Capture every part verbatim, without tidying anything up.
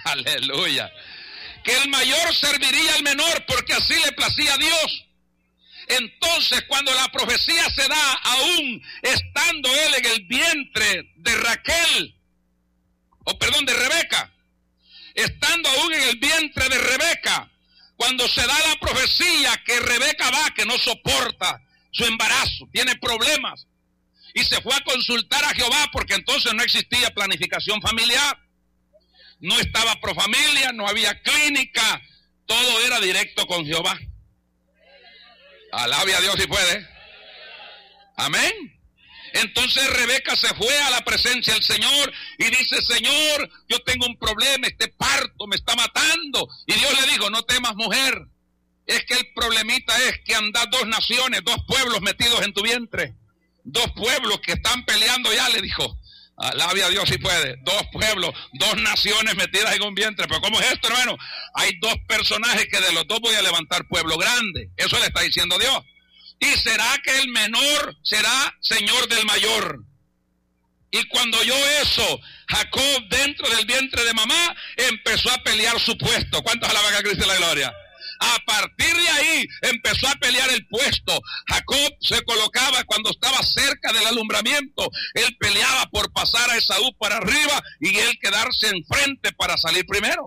Aleluya. Que el mayor serviría al menor porque así le placía a Dios. Entonces, cuando la profecía se da, aún estando él en el vientre de Raquel, o perdón, de Rebeca, estando aún en el vientre de Rebeca, cuando se da la profecía que Rebeca va, que no soporta su embarazo, tiene problemas, y se fue a consultar a Jehová, porque entonces no existía planificación familiar, no estaba Profamilia, no había clínica, todo era directo con Jehová. Alabe a Dios si puede. Amén. Entonces Rebeca se fue a la presencia del Señor y dice: Señor, yo tengo un problema, este parto me está matando. Y Dios le dijo: no temas, mujer, es que el problemita es que andan dos naciones, dos pueblos metidos en tu vientre, dos pueblos que están peleando ya, le dijo. Alabe a Dios si puede. Dos pueblos, dos naciones metidas en un vientre. Pero ¿cómo es esto, hermano? Hay dos personajes que de los dos voy a levantar pueblo grande. Eso le está diciendo Dios. Y será que el menor será señor del mayor. Y cuando oyó eso, Jacob, dentro del vientre de mamá, empezó a pelear su puesto. ¿Cuántos alaban a Cristo la gloria? A partir de ahí empezó a pelear el puesto. Jacob se colocaba cuando estaba cerca del alumbramiento. Él peleaba por pasar a Esaú para arriba y él quedarse enfrente para salir primero.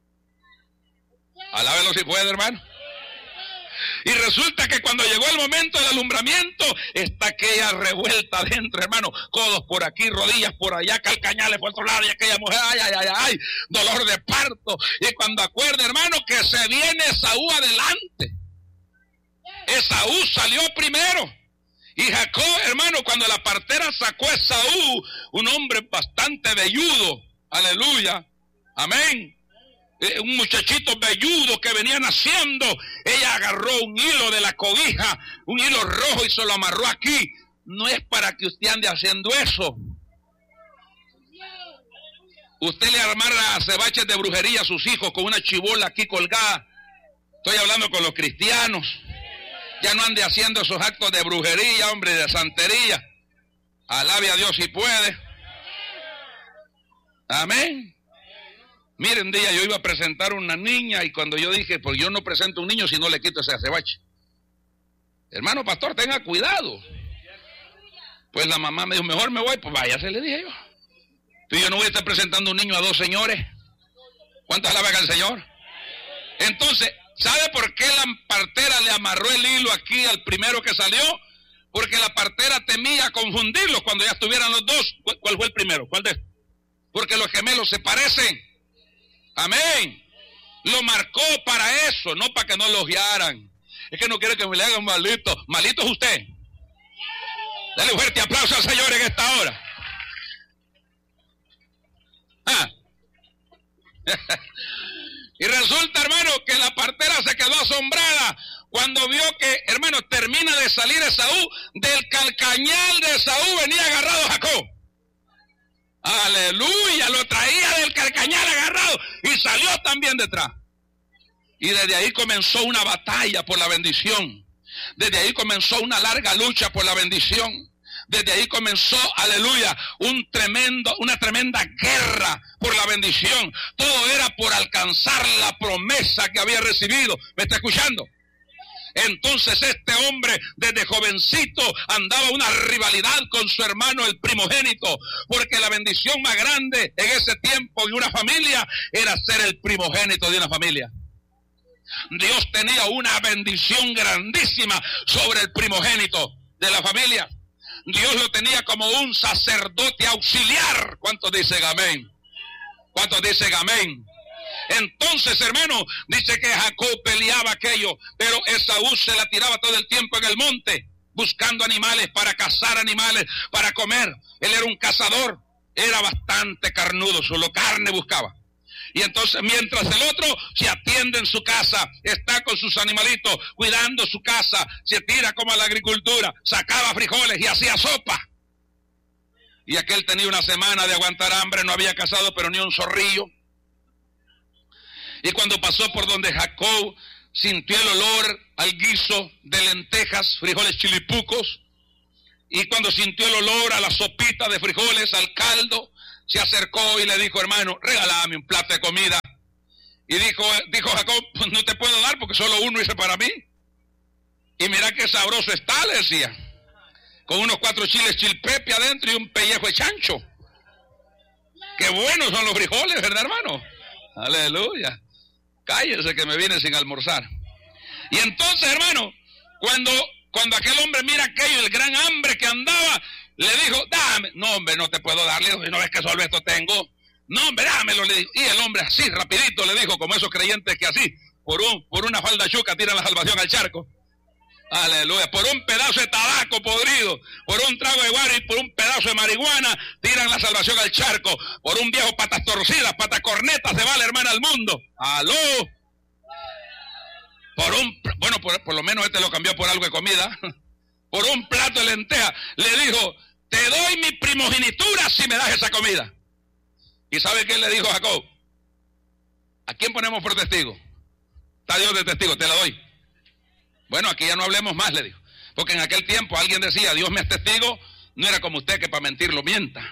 Alábelo si puede, hermano. Y resulta que cuando llegó el momento del alumbramiento, está aquella revuelta adentro, hermano. Codos por aquí, rodillas por allá, calcañales por otro lado, y aquella mujer, ay, ay, ay, ay, dolor de parto. Y cuando acuerda, hermano, que se viene Esaú adelante. Esaú salió primero. Y Jacob, hermano, cuando la partera sacó a Esaú, un hombre bastante velludo, aleluya, amén. Un muchachito velludo que venía naciendo, ella agarró un hilo de la cobija, un hilo rojo, y se lo amarró aquí. No es para que usted ande haciendo eso. Usted le amarra cebaches de brujería a sus hijos con una chibola aquí colgada. Estoy hablando con los cristianos. Ya no ande haciendo esos actos de brujería, hombre, de santería. Alabe a Dios si puede. Amén. Miren, un día yo iba a presentar una niña y cuando yo dije, pues yo no presento un niño si no le quito ese acebache. Hermano pastor, tenga cuidado. Pues la mamá me dijo, mejor me voy, pues váyase, le dije yo. Entonces yo no voy a estar presentando un niño a dos señores. ¿Cuántos alaban al Señor? Entonces, ¿sabe por qué la partera le amarró el hilo aquí al primero que salió? Porque la partera temía confundirlos cuando ya estuvieran los dos. ¿Cuál fue el primero? ¿Cuál de? Porque los gemelos se parecen. Amén. Lo marcó para eso, no para que no los guiaran. Es que no quiere que me le hagan malito. Malito es usted. Dale un fuerte aplauso al Señor en esta hora. Ah. Y resulta, hermano, que la partera se quedó asombrada cuando vio que, hermano, termina de salir Esaú. Del calcañal de Esaú venía agarrado Jacob. Aleluya, lo traía del calcañal agarrado y salió también detrás. Y desde ahí comenzó una batalla por la bendición. Desde ahí comenzó una larga lucha por la bendición. Desde ahí comenzó, aleluya, un tremendo, una tremenda guerra por la bendición. Todo era por alcanzar la promesa que había recibido. ¿Me está escuchando? Entonces este hombre desde jovencito andaba una rivalidad con su hermano el primogénito, porque la bendición más grande en ese tiempo en una familia era ser el primogénito de una familia. Dios tenía una bendición grandísima sobre el primogénito de la familia. Dios lo tenía como un sacerdote auxiliar. ¿Cuántos dicen amén? ¿Cuántos dicen amén? Entonces, hermano, dice que Jacob peleaba aquello, pero Esaú se la tiraba todo el tiempo en el monte, buscando animales para cazar animales, para comer. Él era un cazador, era bastante carnudo, solo carne buscaba. Y entonces, mientras el otro se atiende en su casa, está con sus animalitos, cuidando su casa, se tira como a la agricultura, sacaba frijoles y hacía sopa. Y aquel tenía una semana de aguantar hambre, no había cazado pero ni un zorrillo. Y cuando pasó por donde Jacob, sintió el olor al guiso de lentejas, frijoles chilipucos. Y cuando sintió el olor a la sopita de frijoles, al caldo, se acercó y le dijo, hermano, regálame un plato de comida. Y dijo, dijo Jacob, pues no te puedo dar porque solo uno hice para mí. Y mira qué sabroso está, le decía. Con unos cuatro chiles chilpepe adentro y un pellejo de chancho. Qué buenos son los frijoles, ¿verdad, hermano? Aleluya. Cállese que me vine sin almorzar. Y entonces, hermano, cuando, cuando aquel hombre mira aquello, el gran hambre que andaba, le dijo, dame. No, hombre, no te puedo darle, no ves que solo esto tengo. No, hombre, dámelo, le dijo. Y el hombre así, rapidito, le dijo, como esos creyentes que así, por un por una falda chuca tiran la salvación al charco. Aleluya, por un pedazo de tabaco podrido, por un trago de guaro y por un pedazo de marihuana, tiran la salvación al charco. Por un viejo patas torcidas, patas cornetas, se va la hermana al mundo. Aló. Por un, bueno, por, por lo menos este lo cambió por algo de comida. Por un plato de lenteja, le dijo, te doy mi primogenitura si me das esa comida. ¿Y sabe qué le dijo Jacob? ¿A quién ponemos por testigo? Está Dios de testigo, te la doy. Bueno, aquí ya no hablemos más, le dijo. Porque en aquel tiempo alguien decía, Dios me es testigo, no era como usted que para mentir lo mienta.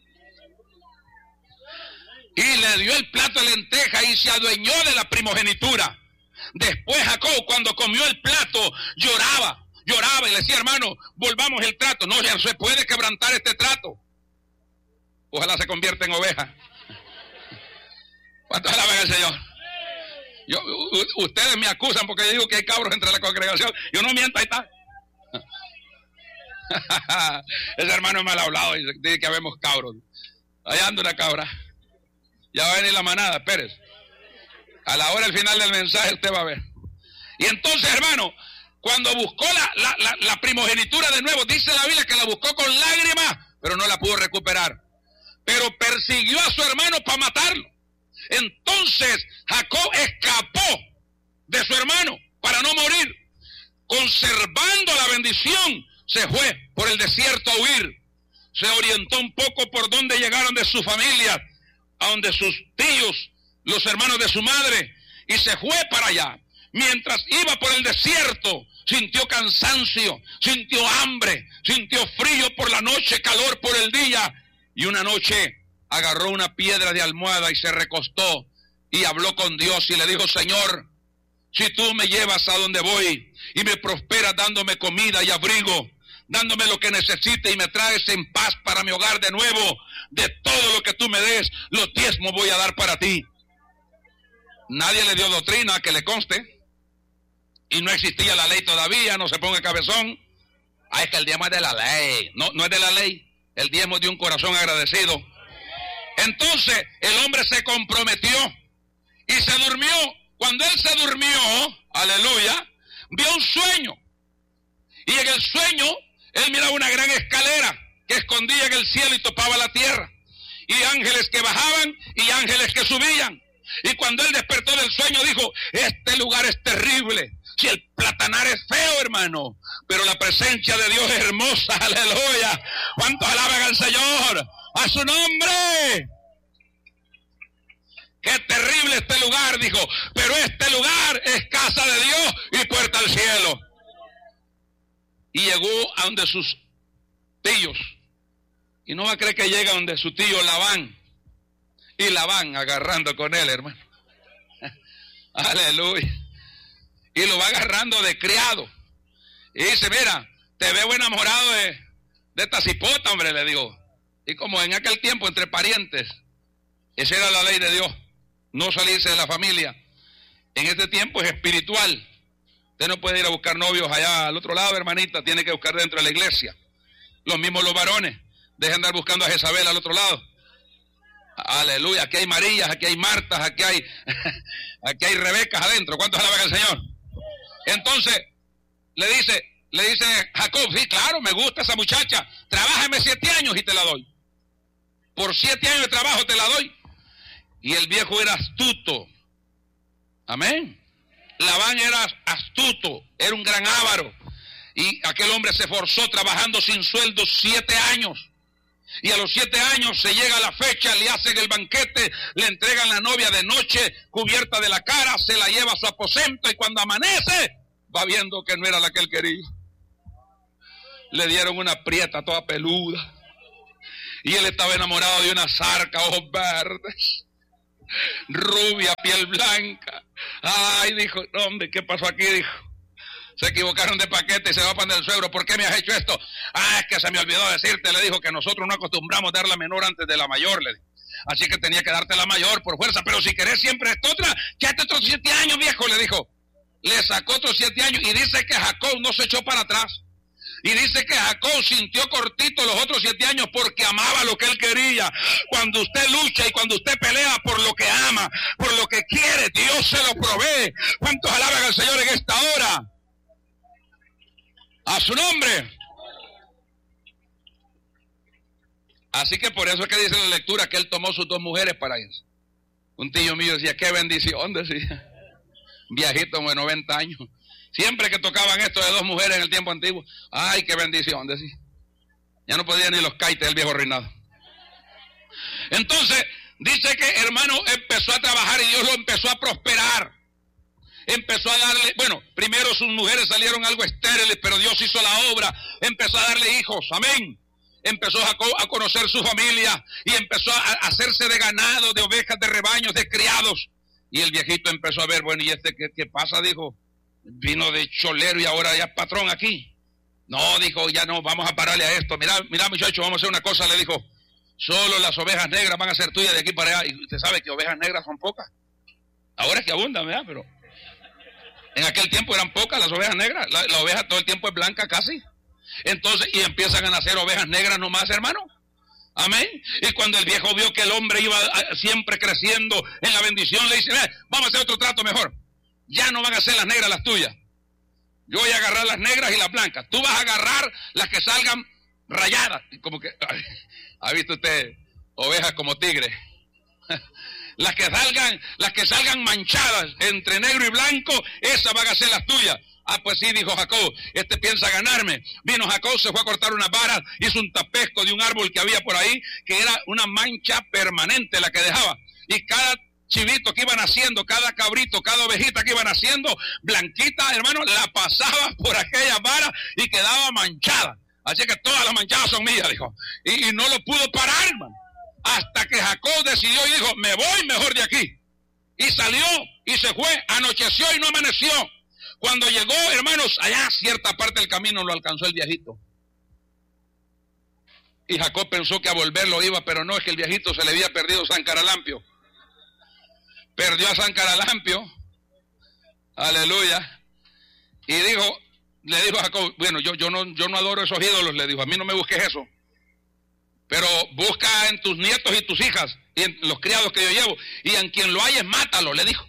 Y le dio el plato de lenteja y se adueñó de la primogenitura. Después Jacob, cuando comió el plato, lloraba, lloraba y le decía, hermano, volvamos el trato. No, ya no se puede quebrantar este trato. Ojalá se convierta en oveja. ¿Cuántos alaban al Señor? Yo, ustedes me acusan porque yo digo que hay cabros entre la congregación. Yo no miento, ahí está. Ese hermano es mal hablado y dice que habemos cabros. Allá anda una cabra. Ya va a venir la manada, espérese. A la hora del final del mensaje usted va a ver. Y entonces, hermano, cuando buscó la, la, la, la primogenitura de nuevo, dice la Biblia que la buscó con lágrimas, pero no la pudo recuperar. Pero persiguió a su hermano para matarlo. Entonces Jacob escapó de su hermano para no morir. Conservando la bendición, se fue por el desierto a huir. Se orientó un poco por donde llegaron de su familia, a donde sus tíos, los hermanos de su madre, y se fue para allá. Mientras iba por el desierto, sintió cansancio, sintió hambre, sintió frío por la noche, calor por el día, y una noche agarró una piedra de almohada y se recostó y habló con Dios y le dijo, Señor, si tú me llevas a donde voy y me prosperas dándome comida y abrigo, dándome lo que necesite y me traes en paz para mi hogar de nuevo, de todo lo que tú me des, los diezmos voy a dar para ti. Nadie le dio doctrina, que le conste, y no existía la ley todavía, no se ponga cabezón. Ah, es que el diezmo es de la ley. No, no es de la ley, el diezmo es de un corazón agradecido. Entonces el hombre se comprometió y se durmió. Cuando él se durmió, aleluya, vio un sueño. Y en el sueño él miraba una gran escalera que escondía en el cielo y topaba la tierra. Y ángeles que bajaban y ángeles que subían. Y cuando él despertó del sueño dijo, este lugar es terrible. Si el platanar es feo, hermano, pero la presencia de Dios es hermosa, aleluya. ¿Cuántos alaban al Señor? A su nombre. Qué terrible este lugar, dijo, pero este lugar es casa de Dios y puerta al cielo. Y llegó a donde sus tíos, y no va a creer que llega a donde su tío Labán, y Labán agarrando con él, hermano. Aleluya. Y lo va agarrando de criado. Y dice, mira, te veo enamorado de, de esta cipota, hombre, le digo. Y como en aquel tiempo entre parientes, esa era la ley de Dios, no salirse de la familia. En este tiempo es espiritual. Usted no puede ir a buscar novios allá al otro lado, hermanita, tiene que buscar dentro de la iglesia. Los mismos los varones, dejen de andar buscando a Jezabel al otro lado. Aleluya, aquí hay Marías, aquí hay Martas, aquí hay aquí hay Rebecas adentro. ¿Cuántos alaban al Señor? Entonces le dice, le dice Jacob, sí, claro, me gusta esa muchacha, trabájame siete años y te la doy. Por siete años de trabajo te la doy. Y el viejo era astuto. Amén. Labán era astuto, era un gran avaro. Y aquel hombre se esforzó trabajando sin sueldo siete años. Y a los siete años se llega la fecha, le hacen el banquete, le entregan la novia de noche, cubierta de la cara, se la lleva a su aposento y cuando amanece, va viendo que no era la que él quería. Le dieron una prieta toda peluda. Y él estaba enamorado de una zarca, ojos verdes. rubia, piel blanca. Ay, dijo, no, hombre, ¿qué pasó aquí? Dijo, se equivocaron de paquete y se va para el suegro. ¿Por qué me has hecho esto? Ah, es que se me olvidó decirte, le dijo, que nosotros no acostumbramos dar la menor antes de la mayor, le dijo. Así que tenía que darte la mayor por fuerza, pero si querés siempre esta otra, quédate otros siete años, viejo, le dijo. Le sacó otros siete años y dice que Jacob no se echó para atrás. Y dice que Jacob sintió cortito los otros siete años porque amaba lo que él quería. Cuando usted lucha y cuando usted pelea por lo que ama, por lo que quiere, Dios se lo provee. ¿Cuántos alaban al Señor en esta hora? A su nombre. Así que por eso es que dice la lectura que él tomó sus dos mujeres para irse. Un tío mío decía, qué bendición, decía. Viejito de noventa años. Siempre que tocaban esto de dos mujeres en el tiempo antiguo, ay, qué bendición, decía. Ya no podían ni los caites del viejo reinado. Entonces, dice que hermano empezó a trabajar y Dios lo empezó a prosperar. Empezó a darle, bueno, primero sus mujeres salieron algo estériles, pero Dios hizo la obra. Empezó a darle hijos, amén. Empezó Jacob a conocer su familia y empezó a hacerse de ganado, de ovejas, de rebaños, de criados. Y el viejito empezó a ver, bueno, ¿y este qué, qué pasa? Dijo, vino de cholero y ahora ya es patrón aquí. No, dijo, ya no, vamos a pararle a esto. Mira, mira muchacho, vamos a hacer una cosa, le dijo. Solo las ovejas negras van a ser tuyas de aquí para allá. Y usted sabe que ovejas negras son pocas. Ahora es que abundan, ¿verdad? Pero en aquel tiempo eran pocas las ovejas negras. La, la oveja todo el tiempo es blanca casi. Entonces, y empiezan a nacer ovejas negras nomás, hermano. Amén. Y cuando el viejo vio que el hombre iba siempre creciendo en la bendición, le dice, eh, vamos a hacer otro trato mejor. Ya no van a ser las negras las tuyas. Yo voy a agarrar las negras y las blancas. Tú vas a agarrar las que salgan rayadas. Como que, ¿ha visto usted ovejas como tigres? Las que salgan, las que salgan manchadas entre negro y blanco, esas van a ser las tuyas. Ah, pues sí, dijo Jacob, este piensa ganarme. Vino Jacob, se fue a cortar unas varas, hizo un tapesco de un árbol que había por ahí, que era una mancha permanente la que dejaba. Y cada chivito que iban haciendo, cada cabrito, cada ovejita que iban haciendo, blanquita, hermano, la pasaba por aquella vara y quedaba manchada. Así que todas las manchadas son mías, dijo. Y, y no lo pudo parar, hermano. Hasta que Jacob decidió y dijo, me voy mejor de aquí. Y salió y se fue, anocheció y no amaneció. Cuando llegó, hermanos, allá cierta parte del camino lo alcanzó el viejito. Y Jacob pensó que a volverlo iba, pero no, es que el viejito se le había perdido San Caralampio. Perdió a San Caralampio. Aleluya. Y dijo, le dijo a Jacob, bueno, yo, yo, no, yo no adoro esos ídolos, le dijo, a mí no me busques eso. Pero busca en tus nietos y tus hijas, y en los criados que yo llevo, y en quien lo hayes, mátalo, le dijo.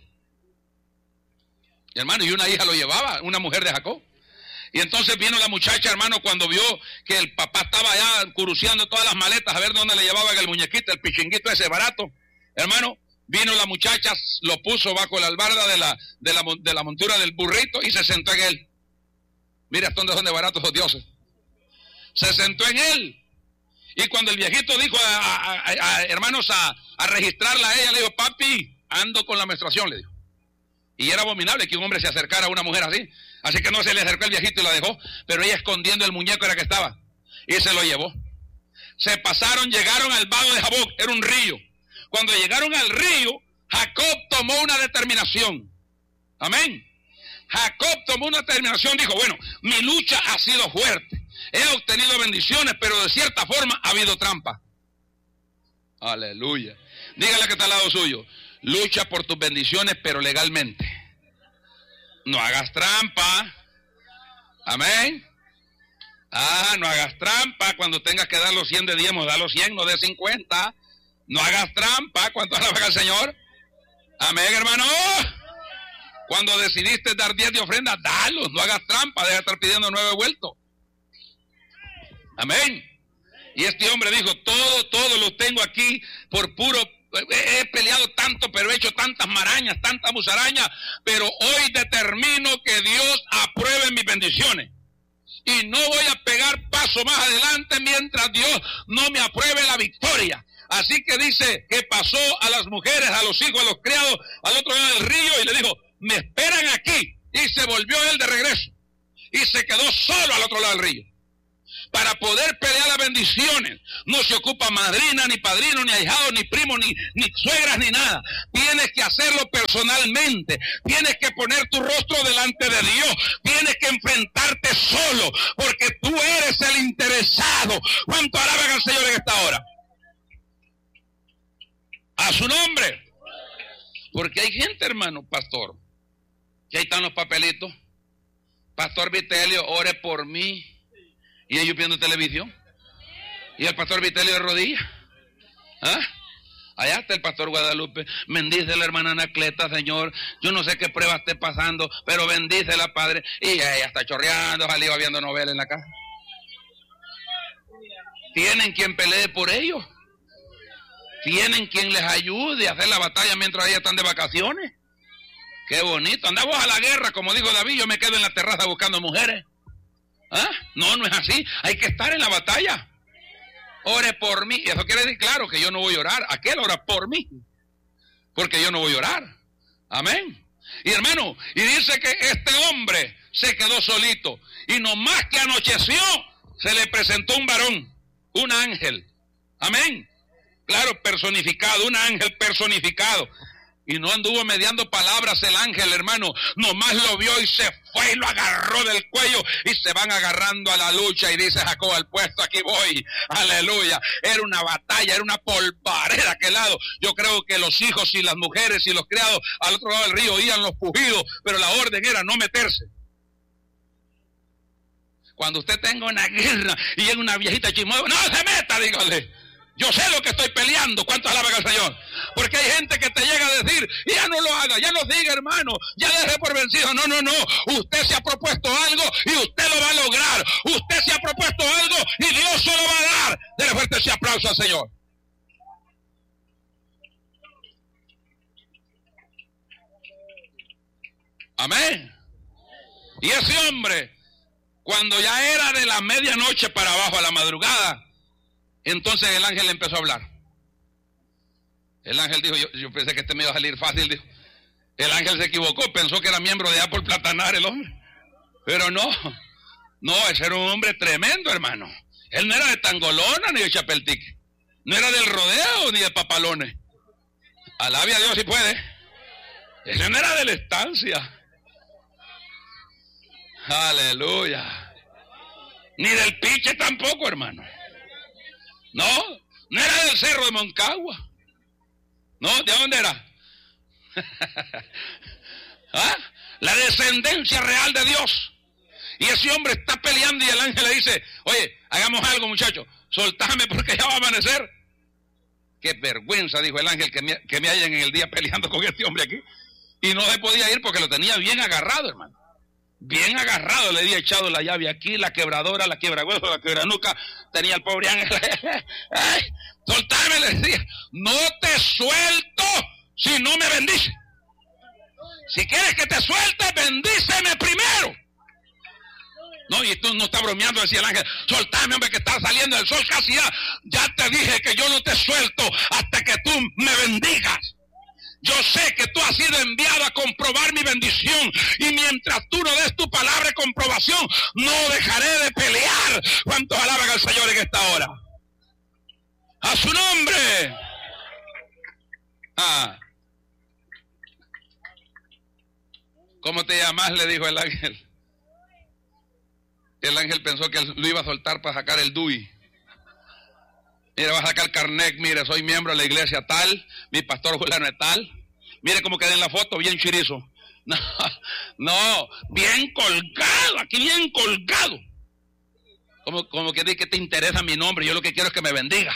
Y hermano, y una hija lo llevaba, una mujer de Jacob. Y entonces vino la muchacha, hermano, cuando vio que el papá estaba allá curuceando todas las maletas a ver dónde le llevaban el muñequito, el pichinguito ese barato. Hermano, vino la muchacha, lo puso bajo la albarda de la, de la, de la montura del burrito y se sentó en él. Mira hasta dónde son de baratos los dioses. Se sentó en él. Y cuando el viejito dijo a, a, a, a hermanos a, a registrarla a ella, le dijo, papi, ando con la menstruación, le dijo. Y era abominable que un hombre se acercara a una mujer así. Así que no se le acercó el viejito y la dejó. Pero ella escondiendo el muñeco era que estaba. Y se lo llevó. Se pasaron, llegaron al vado de Jaboc, era un río. Cuando llegaron al río, Jacob tomó una determinación. Amén. Jacob tomó una determinación, dijo, bueno, mi lucha ha sido fuerte. He obtenido bendiciones, pero de cierta forma ha habido trampa. Aleluya. Dígale que está al lado suyo. Lucha por tus bendiciones, pero legalmente. No hagas trampa. Amén. Ah, no hagas trampa. Cuando tengas que dar los cien de diezmos, da los cien, no de cincuenta. No hagas trampa. ¿Cuánto alaban al Señor? Amén, hermano. Cuando decidiste dar diez de ofrenda, dalos. No hagas trampa. Deja de estar pidiendo nueve vueltos. Amén. Y este hombre dijo, todo, todo lo tengo aquí por puro, he peleado tanto, pero he hecho tantas marañas, tantas musarañas, pero hoy determino que Dios apruebe mis bendiciones. Y no voy a pegar paso más adelante mientras Dios no me apruebe la victoria. Así que dice que pasó a las mujeres, a los hijos, a los criados, al otro lado del río y le dijo, me esperan aquí. Y se volvió él de regreso. Y se quedó solo al otro lado del río. para poder pelear las bendiciones, no se ocupa madrina, ni padrino, ni ahijado, ni primo, ni, ni suegras, ni nada. Tienes que hacerlo personalmente. Tienes que poner tu rostro delante de Dios. Tienes que enfrentarte solo, porque tú eres el interesado. ¿Cuánto alaban al Señor en esta hora? A su nombre. Porque hay gente, hermano, pastor, que ahí están los papelitos. Pastor Vitelio, ore por mí. Y ellos viendo televisión. Y el pastor Vitelio de rodillas. ¿Ah? Allá está el pastor Guadalupe. Bendice la hermana Anacleta, Señor. Yo no sé qué prueba esté pasando, pero bendícela, Padre. Y ella está chorreando, salió viendo novela en la casa. Tienen quien pelee por ellos. Tienen quien les ayude a hacer la batalla mientras ellas están de vacaciones. Qué bonito. Andamos a la guerra, como dijo David, yo me quedo en la terraza buscando mujeres. ¿Ah? No, no es así. Hay que estar en la batalla. Ore por mí. Y eso quiere decir, claro, que yo no voy a orar. Aquel ora por mí. Porque yo no voy a orar. Amén. Y hermano, y dice que este hombre se quedó solito. Y nomás que anocheció, se le presentó un varón, un ángel. Amén. Claro, personificado, un ángel personificado. Y no anduvo mediando palabras el ángel, hermano. Nomás lo vio y se fue y lo agarró del cuello. Y se van agarrando a la lucha. Y dice Jacob, al puesto aquí voy. Aleluya. Era una batalla, era una polvareda aquel lado. Yo creo que los hijos y las mujeres y los criados al otro lado del río oían los pujidos. Pero la orden era no meterse. Cuando usted tenga una guerra y llega una viejita chismosa, no se meta, dígale. Yo sé lo que estoy peleando. ¿Cuánto alaban al Señor? Porque hay gente que te llega a decir, ya no lo haga, ya no diga, hermano, ya deje por vencido. No, no, no. Usted se ha propuesto algo y usted lo va a lograr. Usted se ha propuesto algo y Dios se lo va a dar. Dele fuerte ese aplauso al Señor. Amén. Y ese hombre, cuando ya era de la medianoche para abajo a la madrugada, entonces el ángel empezó a hablar. El ángel dijo, yo, yo pensé que este me iba a salir fácil. Dijo. El ángel se equivocó, pensó que era miembro de Apple Platanar el hombre. Pero no, no, ese era un hombre tremendo, hermano. Él no era de Tangolona ni de Chapeltique. No era del rodeo ni de Papalones. Alabe a Dios si puede. Ese no era de la estancia. Aleluya. Ni del Piche tampoco, hermano. No, no era del cerro de Moncagua. No, ¿de dónde era? ¿Ah? La descendencia real de Dios. Y ese hombre está peleando y el ángel le dice, oye, hagamos algo, muchachos, soltame porque ya va a amanecer. Qué vergüenza, dijo el ángel, que me, que me hallen en el día peleando con este hombre aquí. Y no se podía ir porque lo tenía bien agarrado, hermano. Bien agarrado, le había echado la llave aquí, la quebradora, la quebrahueso, la quebranuca. Tenía el pobre ángel. Ay, soltame, le decía. No te suelto si no me bendice. Si quieres que te suelte, bendíceme primero. No, y tú no estás bromeando, decía el ángel. Soltame, hombre, que está saliendo el sol casi ya. Ya te dije que yo no te suelto hasta que tú me bendigas. Yo sé que tú has sido enviado a comprobar mi bendición. Y mientras tú no des tu palabra de comprobación, no dejaré de pelear. ¿Cuántos alaban al Señor en esta hora? A su nombre. Ah. ¿Cómo te llamas? Le dijo el ángel. El ángel pensó que lo iba a soltar para sacar el D U I. Mira, va a sacar el carnet, mire, soy miembro de la iglesia tal, mi pastor fulano es tal. Mire cómo quedé en la foto, bien chirizo. No, no, bien colgado, aquí bien colgado. Como, como que dice que te interesa mi nombre, yo lo que quiero es que me bendiga.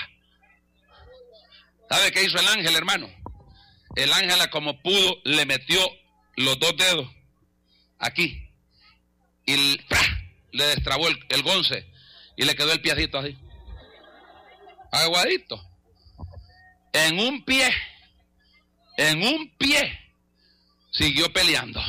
¿Sabe qué hizo el ángel, hermano? El ángel, como pudo, le metió los dos dedos aquí y ¡pra! Le destrabó el, el gonce y le quedó el piecito así. Aguadito. En un pie, en un pie, siguió peleando.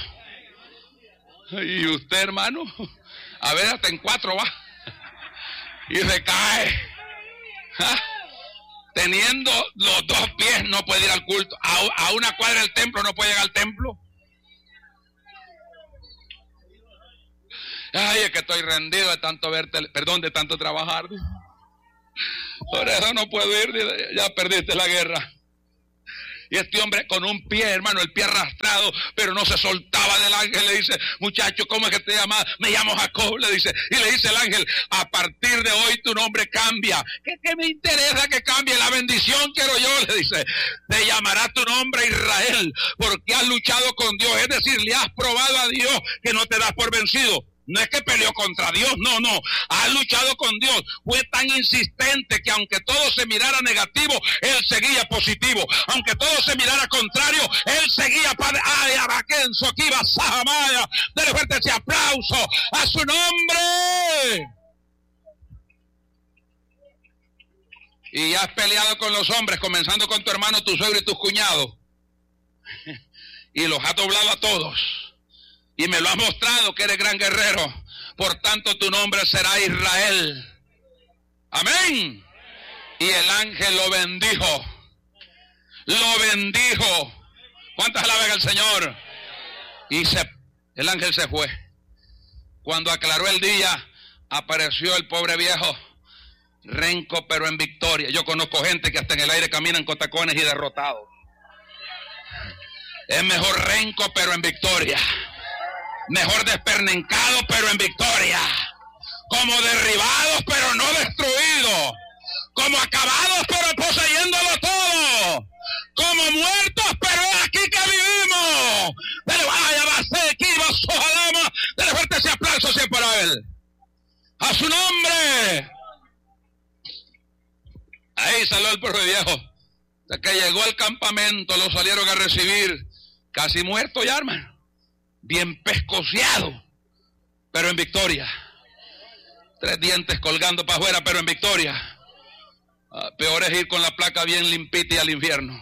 Y usted, hermano, a ver, hasta en cuatro va. Y se cae. ¿Ah? Teniendo los dos pies no puede ir al culto. A, a una cuadra del templo no puede llegar al templo. Ay, es que estoy rendido de tanto verte, perdón, de tanto trabajar. Por eso no puedo ir, ya perdiste la guerra. Y este hombre con un pie, hermano, el pie arrastrado, pero no se soltaba del ángel. Le dice, muchacho, ¿cómo es que te llamas? Me llamo Jacob, le dice. Y le dice el ángel, a partir de hoy tu nombre cambia. ¿Qué, qué me interesa que cambie? La bendición quiero yo, le dice. Te llamará tu nombre Israel, porque has luchado con Dios. Es decir, le has probado a Dios que no te das por vencido. No es que peleó contra Dios, no, no. Ha luchado con Dios. Fue tan insistente que aunque todo se mirara negativo, él seguía positivo. Aunque todo se mirara contrario, él seguía para... ¡Ay, Abaquenso! Aquí va Sahamaya. Dele fuerte ese aplauso a su nombre. Y has peleado con los hombres, comenzando con tu hermano, tu suegro y tus cuñados. Y los has doblado a todos. Y me lo has mostrado que eres gran guerrero. Por tanto tu nombre será Israel. Amén. Y el ángel lo bendijo. Lo bendijo. ¿Cuántas alaban al Señor? Y se, el ángel se fue. Cuando aclaró el día, apareció el pobre viejo, renco pero en victoria. Yo conozco gente que hasta en el aire caminan con tacones y derrotados. Es mejor renco pero en victoria. Mejor despernencado pero en victoria. Como derribados pero no destruidos. Como acabados pero poseyéndolo todo. Como muertos pero es aquí que vivimos. Dele vaya, va a ser aquí, va a Sojalama. Dele fuerte ese aplauso siempre a él. A su nombre. Ahí salió el pobre viejo. De que llegó al campamento, lo salieron a recibir. Casi muerto ya, hermano. Bien pescociado, pero en victoria. Tres dientes colgando para afuera, pero en victoria. Ah, peor es ir con la placa bien limpita y al infierno.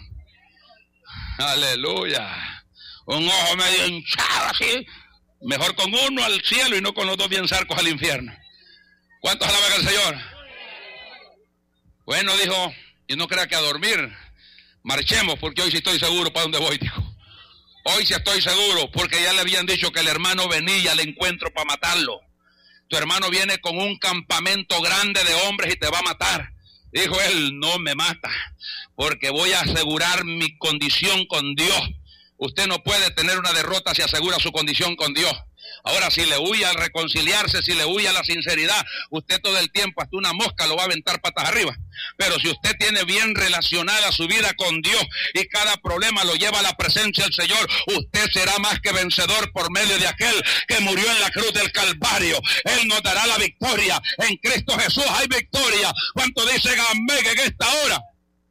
Aleluya. Un ojo medio hinchado así. Mejor con uno al cielo y no con los dos bien zarcos al infierno. ¿Cuántos alaban al Señor? Bueno, dijo, y no crea que a dormir. Marchemos, porque hoy sí estoy seguro para dónde voy, dijo. Hoy sí estoy seguro, porque ya le habían dicho que el hermano venía al encuentro para matarlo. Tu hermano viene con un campamento grande de hombres y te va a matar. Dijo él, no me mata, porque voy a asegurar mi condición con Dios. Usted no puede tener una derrota si asegura su condición con Dios. Ahora, si le huye al reconciliarse, si le huye a la sinceridad, usted todo el tiempo hasta una mosca lo va a aventar patas arriba. Pero si usted tiene bien relacionada su vida con Dios y cada problema lo lleva a la presencia del Señor, usted será más que vencedor por medio de aquel que murió en la cruz del Calvario. Él nos dará la victoria. En Cristo Jesús hay victoria. ¿Cuánto dicen amén en esta hora?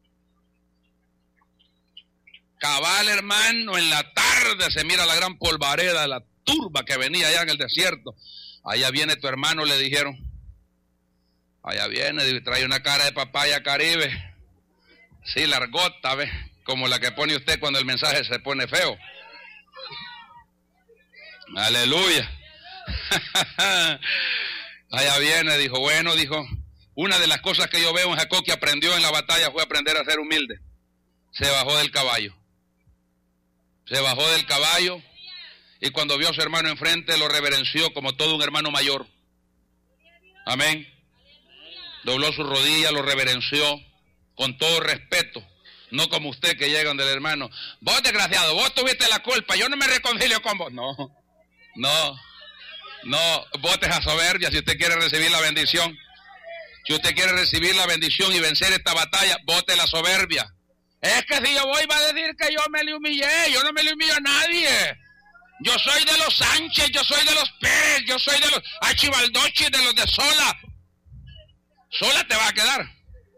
Cabal, hermano, en la tarde se mira la gran polvareda de la turba que venía allá en el desierto. Allá viene tu hermano, le dijeron. Allá viene, trae una cara de papaya caribe. Sí, largota, ¿ves? Como la que pone usted cuando el mensaje se pone feo. Aleluya. Allá viene, dijo, bueno, dijo, una de las cosas que yo veo en Jacob que aprendió en la batalla fue aprender a ser humilde. Se bajó del caballo. Se bajó del caballo. Y cuando vio a su hermano enfrente, lo reverenció como todo un hermano mayor. Amén. Dobló su rodilla, lo reverenció con todo respeto. No como usted que llega donde el hermano. Vos, desgraciado, vos tuviste la culpa. Yo no me reconcilio con vos. No, no, no. Votes a soberbia si usted quiere recibir la bendición. Si usted quiere recibir la bendición y vencer esta batalla, vote la soberbia. Es que si yo voy, va a decir que yo me le humillé. Yo no me le humillo a nadie. Yo soy de los Sánchez, yo soy de los Pérez, yo soy de los Achivaldochi, de los de Sola. Sola te va a quedar.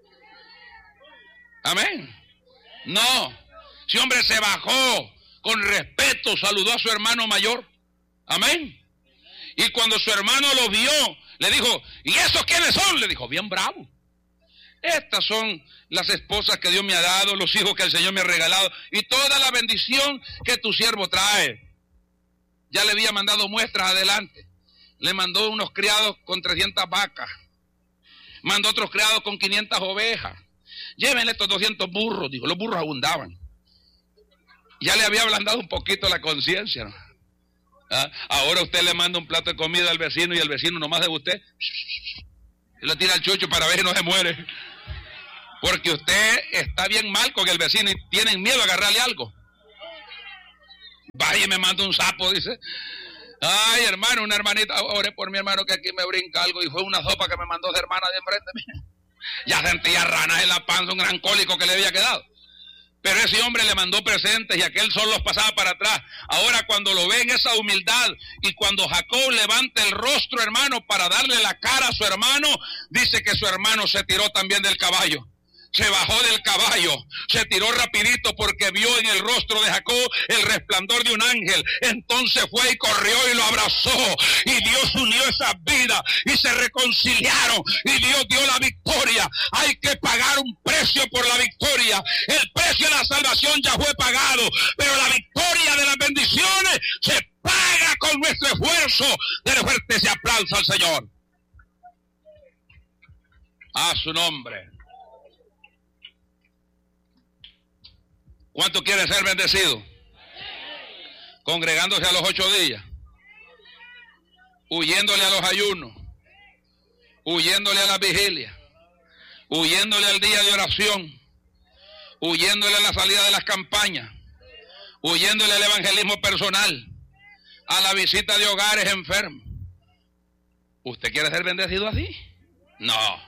Amén. No. Si hombre se bajó con respeto, saludó a su hermano mayor. Amén. Y cuando su hermano lo vio, le dijo, ¿y esos quiénes son? Le dijo, bien bravo. Estas son las esposas que Dios me ha dado, los hijos que el Señor me ha regalado y toda la bendición que tu siervo trae. Ya le había mandado muestras adelante. Le mandó unos criados con trescientas vacas. Mandó otros criados con quinientas ovejas. Llévenle estos doscientos burros, dijo. Los burros abundaban. Ya le había ablandado un poquito la conciencia, ¿no? ¿Ah? Ahora usted le manda un plato de comida al vecino y el vecino nomás de usted y lo tira al chucho para ver si no se muere. Porque usted está bien mal con el vecino y tienen miedo a agarrarle algo. Vaya y me manda un sapo, dice. Ay, hermano, una hermanita, oré por mi hermano que aquí me brinca algo y fue una sopa que me mandó su hermana de enfrente mía. Ya sentía ranas en la panza, un gran cólico que le había quedado. Pero ese hombre le mandó presentes y aquel sol los pasaba para atrás. Ahora cuando lo ve en esa humildad y cuando Jacob levanta el rostro, hermano, para darle la cara a su hermano, dice que su hermano se tiró también del caballo. Se bajó del caballo, se tiró rapidito porque vio en el rostro de Jacob el resplandor de un ángel. Entonces fue y corrió y lo abrazó y Dios unió esa vida y se reconciliaron y Dios dio la victoria. Hay que pagar un precio por la victoria. El precio de la salvación ya fue pagado, pero la victoria de las bendiciones se paga con nuestro esfuerzo. Denle fuerte ese aplauso al Señor. A su nombre. ¿Cuántos quieren ser bendecidos? Congregándose a los ocho días, huyéndole a los ayunos, huyéndole a la vigilia, huyéndole al día de oración, huyéndole a la salida de las campañas, huyéndole al evangelismo personal, a la visita de hogares enfermos. ¿Usted quiere ser bendecido así? No,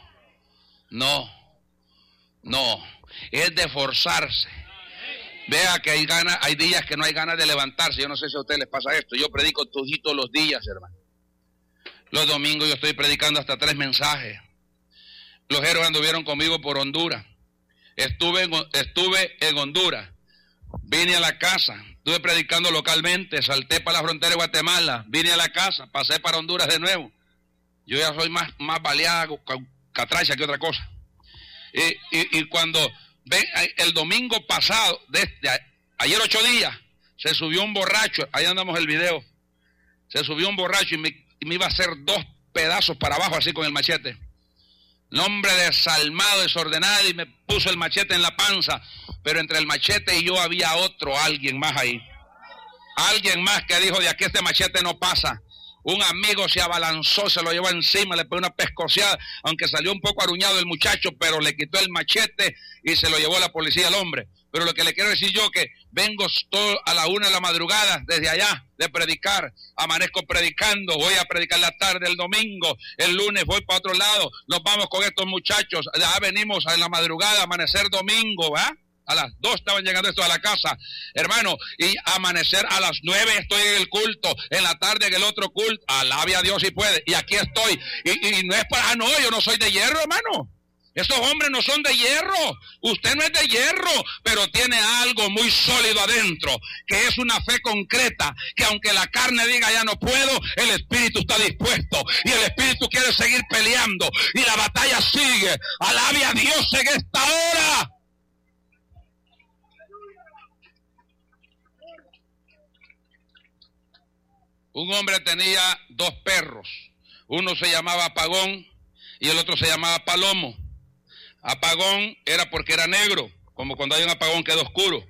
no, no, es de forzarse. Vea que hay ganas, hay días que no hay ganas de levantarse. Yo no sé si a ustedes les pasa esto. Yo predico todos los días, hermano. Los domingos yo estoy predicando hasta tres mensajes. Los héroes anduvieron conmigo por Honduras. Estuve en, estuve en Honduras. Vine a la casa. Estuve predicando localmente. Salté para la frontera de Guatemala. Vine a la casa. Pasé para Honduras de nuevo. Yo ya soy más, más baleada, catracha que otra cosa. Y, y, y cuando... Ven, el domingo pasado, desde ayer ocho días, se subió un borracho, ahí andamos el video, se subió un borracho y me, y me iba a hacer dos pedazos para abajo así con el machete. Nombre desalmado, desordenado, y me puso el machete en la panza, pero entre el machete y yo había otro, alguien más ahí. Alguien más que dijo, de aquí este machete no pasa. Un amigo se abalanzó, se lo llevó encima, le pegó una pescoceada, aunque salió un poco aruñado el muchacho, pero le quitó el machete y se lo llevó a la policía al hombre. Pero lo que le quiero decir yo que vengo todo a la una de la madrugada desde allá de predicar, amanezco predicando, voy a predicar la tarde el domingo, el lunes voy para otro lado, nos vamos con estos muchachos, ya venimos en la madrugada, amanecer domingo, ¿va? A las dos estaban llegando estos a la casa, hermano, y amanecer a las nueve estoy en el culto, en la tarde en el otro culto, alabe a Dios si puede, y aquí estoy, y, y no es para, ah, no, yo no soy de hierro, hermano, esos hombres no son de hierro, usted no es de hierro, pero tiene algo muy sólido adentro, que es una fe concreta, que aunque la carne diga ya no puedo, el espíritu está dispuesto, y el espíritu quiere seguir peleando, y la batalla sigue, alabe a Dios en esta hora. Un hombre tenía dos perros, uno se llamaba Apagón y el otro se llamaba Palomo. Apagón era porque era negro, como cuando hay un apagón queda oscuro.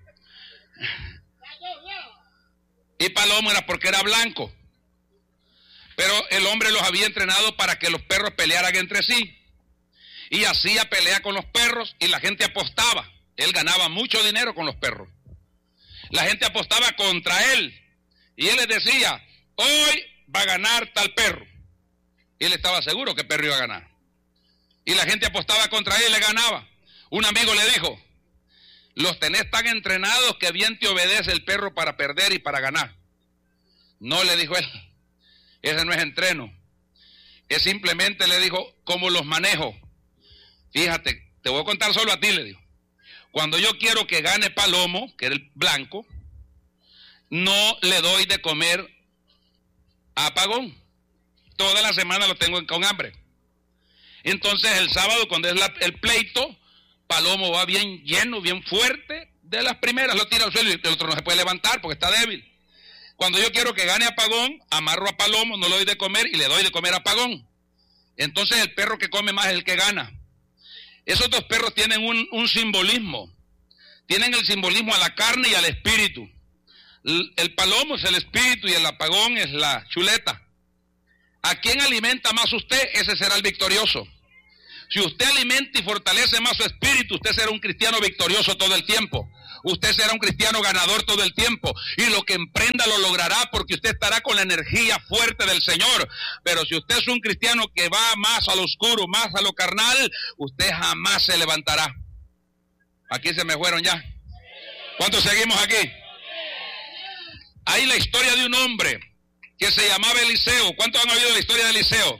Y Palomo era porque era blanco. Pero el hombre los había entrenado para que los perros pelearan entre sí. Y hacía pelea con los perros y la gente apostaba. Él ganaba mucho dinero con los perros. La gente apostaba contra él y él les decía, hoy va a ganar tal perro. Y él estaba seguro que el perro iba a ganar. Y la gente apostaba contra él y le ganaba. Un amigo le dijo, los tenés tan entrenados que bien te obedece el perro para perder y para ganar. No, le dijo él, ese no es entreno. Es simplemente, le dijo, cómo los manejo. Fíjate, te voy a contar solo a ti, le dijo. Cuando yo quiero que gane Palomo, que era el blanco, no le doy de comer a Apagón. Toda la semana lo tengo con hambre. Entonces el sábado, cuando es la, el pleito, Palomo va bien lleno, bien fuerte. De las primeras lo tira al suelo y el otro no se puede levantar porque está débil. Cuando yo quiero que gane Apagón, amarro a Palomo, no le doy de comer y le doy de comer a Apagón. Entonces el perro que come más es el que gana. Esos dos perros tienen un, un simbolismo. Tienen el simbolismo a la carne y al espíritu. El palomo es el espíritu y el apagón es la chuleta. ¿A quién alimenta más usted? Ese será el victorioso. Si usted alimenta y fortalece más su espíritu, usted será un cristiano victorioso todo el tiempo. Usted será un cristiano ganador todo el tiempo. Y lo que emprenda lo logrará porque usted estará con la energía fuerte del Señor. Pero si usted es un cristiano que va más a lo oscuro, más a lo carnal, usted jamás se levantará. Aquí se me fueron ya. ¿Cuántos seguimos aquí? Hay la historia de un hombre que se llamaba Eliseo. ¿Cuántos han oído la historia de Eliseo?